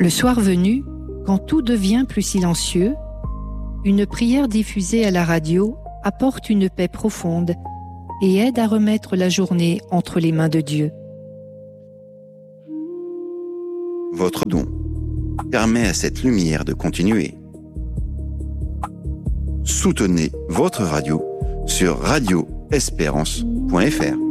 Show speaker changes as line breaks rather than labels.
Le soir venu, quand tout devient plus silencieux, une prière diffusée à la radio apporte une paix profonde et aide à remettre la journée entre les mains de Dieu.
Votre don permet à cette lumière de continuer. Soutenez votre radio sur radioespérance.fr.